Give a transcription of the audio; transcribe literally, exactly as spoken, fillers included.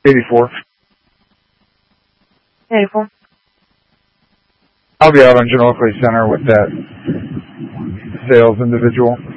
eighty-four. eighty-four. I'll be out on Genoa Clay Center with that sales individual.